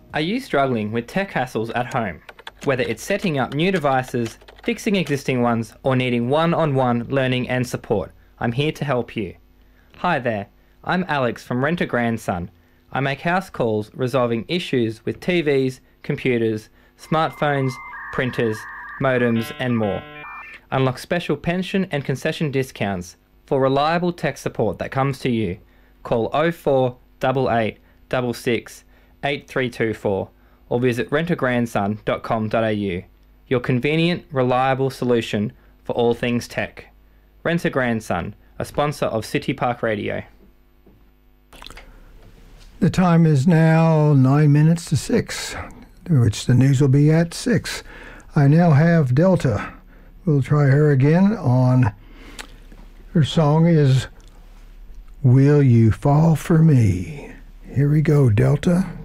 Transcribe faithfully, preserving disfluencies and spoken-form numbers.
Are you struggling with tech hassles at home? Whether it's setting up new devices, fixing existing ones, or needing one-on-one learning and support, I'm here to help you. Hi there, I'm Alex from Rent a Grandson. I make house calls resolving issues with T Vs, computers, smartphones, printers, modems, and more. Unlock special pension and concession discounts for reliable tech support that comes to you. Call oh four eight eight six six eight three two four or visit rent a grandson dot com dot a u. Your convenient, reliable solution for all things tech. Rent a Grandson, a sponsor of City Park Radio. The time is now nine minutes to six, which the news will be at six. I now have Delta. We'll try her again on, her song is Will You Fall For Me? Here we go, Delta.